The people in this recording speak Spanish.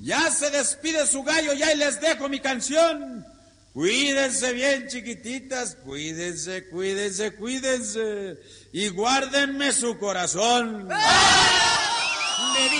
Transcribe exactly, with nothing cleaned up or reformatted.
Ya se despide su gallo, ya y les dejo mi canción. Cuídense bien, chiquititas, cuídense, cuídense, cuídense. Y guárdenme su corazón.